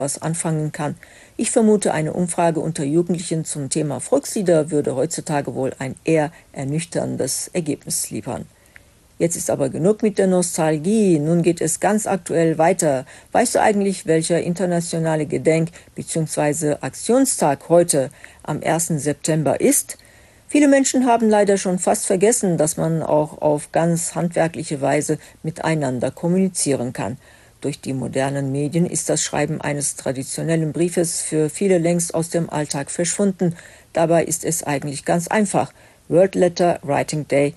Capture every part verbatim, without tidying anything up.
was anfangen kann. Ich vermute, eine Umfrage unter Jugendlichen zum Thema Volkslieder würde heutzutage wohl ein eher ernüchterndes Ergebnis liefern. Jetzt ist aber genug mit der Nostalgie, nun geht es ganz aktuell weiter. Weißt du eigentlich, welcher internationale Gedenk- bzw. Aktionstag heute am ersten September ist? Viele Menschen haben leider schon fast vergessen, dass man auch auf ganz handwerkliche Weise miteinander kommunizieren kann. Durch die modernen Medien ist das Schreiben eines traditionellen Briefes für viele längst aus dem Alltag verschwunden. Dabei ist es eigentlich ganz einfach. World Letter Writing Day,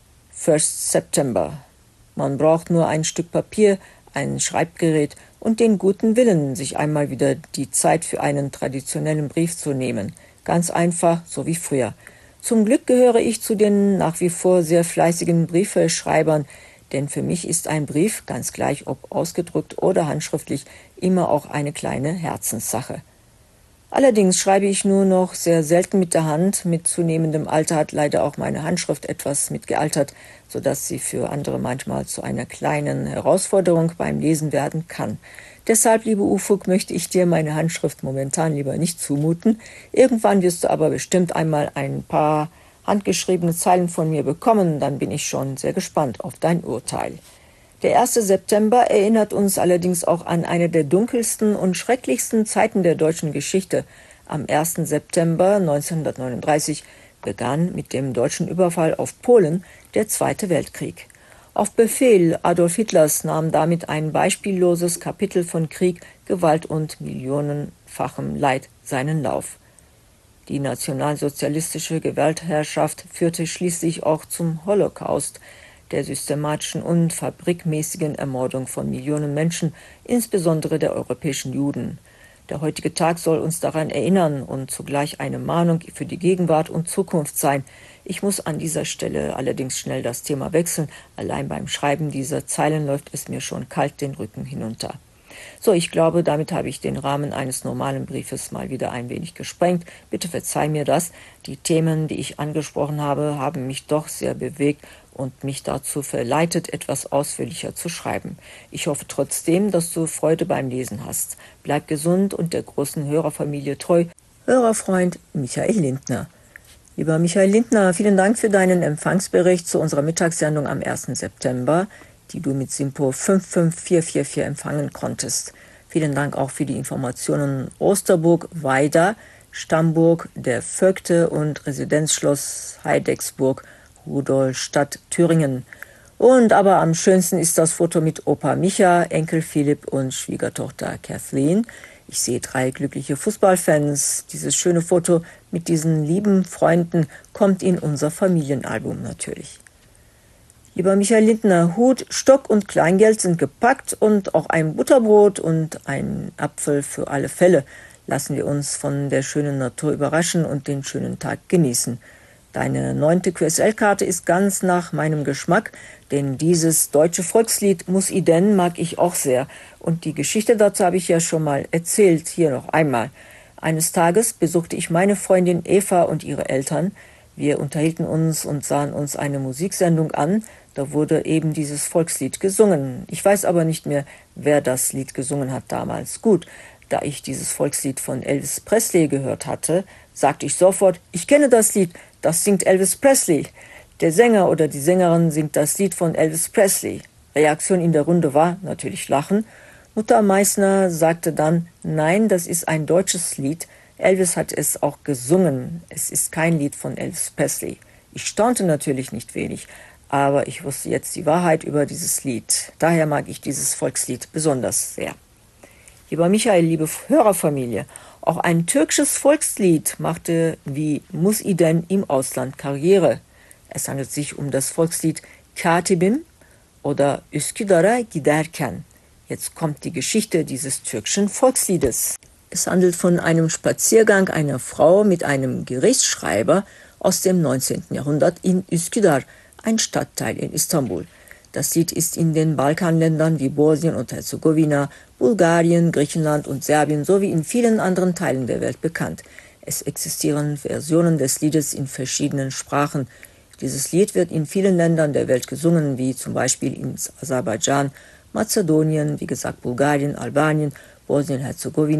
First September. Man braucht nur ein Stück Papier, ein Schreibgerät und den guten Willen, sich einmal wieder die Zeit für einen traditionellen Brief zu nehmen. Ganz einfach, so wie früher. Zum Glück gehöre ich zu den nach wie vor sehr fleißigen Briefeschreibern, denn für mich ist ein Brief, ganz gleich ob ausgedruckt oder handschriftlich, immer auch eine kleine Herzenssache. Allerdings schreibe ich nur noch sehr selten mit der Hand. Mit zunehmendem Alter hat leider auch meine Handschrift etwas mitgealtert, sodass sie für andere manchmal zu einer kleinen Herausforderung beim Lesen werden kann. Deshalb, liebe Ufuk, möchte ich dir meine Handschrift momentan lieber nicht zumuten. Irgendwann wirst du aber bestimmt einmal ein paar handgeschriebene Zeilen von mir bekommen, dann bin ich schon sehr gespannt auf dein Urteil. Der erste September erinnert uns allerdings auch an eine der dunkelsten und schrecklichsten Zeiten der deutschen Geschichte. Am ersten September neunzehnhundertneununddreißig begann mit dem deutschen Überfall auf Polen der Zweite Weltkrieg. Auf Befehl Adolf Hitlers nahm damit ein beispielloses Kapitel von Krieg, Gewalt und millionenfachem Leid seinen Lauf. Die nationalsozialistische Gewaltherrschaft führte schließlich auch zum Holocaust, der systematischen und fabrikmäßigen Ermordung von Millionen Menschen, insbesondere der europäischen Juden. Der heutige Tag soll uns daran erinnern und zugleich eine Mahnung für die Gegenwart und Zukunft sein. Ich muss an dieser Stelle allerdings schnell das Thema wechseln. Allein beim Schreiben dieser Zeilen läuft es mir schon kalt den Rücken hinunter. So, ich glaube, damit habe ich den Rahmen eines normalen Briefes mal wieder ein wenig gesprengt. Bitte verzeih mir das. Die Themen, die ich angesprochen habe, haben mich doch sehr bewegt und mich dazu verleitet, etwas ausführlicher zu schreiben. Ich hoffe trotzdem, dass du Freude beim Lesen hast. Bleib gesund und der großen Hörerfamilie treu. Hörerfreund Michael Lindner. Lieber Michael Lindner, vielen Dank für deinen Empfangsbericht zu unserer Mittagssendung am ersten September, die du mit SINPO fünf fünf vier vier vier empfangen konntest. Vielen Dank auch für die Informationen Osterburg, Weida, Stamburg, der Vögte und Residenzschloss Heidecksburg, Rudolstadt, Thüringen. Und aber am schönsten ist das Foto mit Opa Micha, Enkel Philipp und Schwiegertochter Kathleen. Ich sehe drei glückliche Fußballfans. Dieses schöne Foto mit diesen lieben Freunden kommt in unser Familienalbum natürlich. Lieber Michael Lindner, Hut, Stock und Kleingeld sind gepackt und auch ein Butterbrot und ein Apfel für alle Fälle. Lassen wir uns von der schönen Natur überraschen und den schönen Tag genießen. Deine neunte Q S L-Karte ist ganz nach meinem Geschmack, denn dieses deutsche Volkslied Muss i denn mag ich auch sehr. Und die Geschichte dazu habe ich ja schon mal erzählt, hier noch einmal. Eines Tages besuchte ich meine Freundin Eva und ihre Eltern. Wir unterhielten uns und sahen uns eine Musiksendung an. Da wurde eben dieses Volkslied gesungen. Ich weiß aber nicht mehr, wer das Lied gesungen hat damals. Gut, da ich dieses Volkslied von Elvis Presley gehört hatte, sagte ich sofort, ich kenne das Lied, das singt Elvis Presley. Der Sänger oder die Sängerin singt das Lied von Elvis Presley. Reaktion in der Runde war natürlich Lachen. Mutter Meißner sagte dann, nein, das ist ein deutsches Lied. Elvis hat es auch gesungen. Es ist kein Lied von Elvis Presley. Ich staunte natürlich nicht wenig, aber ich wusste jetzt die Wahrheit über dieses Lied. Daher mag ich dieses Volkslied besonders sehr. Lieber Michael, liebe Hörerfamilie, auch ein türkisches Volkslied machte wie Muss i denn im Ausland Karriere. Es handelt sich um das Volkslied Katibim oder Üsküdar'a giderken. Jetzt kommt die Geschichte dieses türkischen Volksliedes. Es handelt von einem Spaziergang einer Frau mit einem Gerichtsschreiber aus dem neunzehnten Jahrhundert in Üsküdar, ein Stadtteil in Istanbul. Das Lied ist in den Balkanländern wie Bosnien und Herzegowina, Bulgarien, Griechenland und Serbien sowie in vielen anderen Teilen der Welt bekannt. Es existieren Versionen des Liedes in verschiedenen Sprachen. Dieses Lied wird in vielen Ländern der Welt gesungen, wie zum Beispiel in Aserbaidschan, Mazedonien, wie gesagt Bulgarien, Albanien, Bosnien-Herzegowina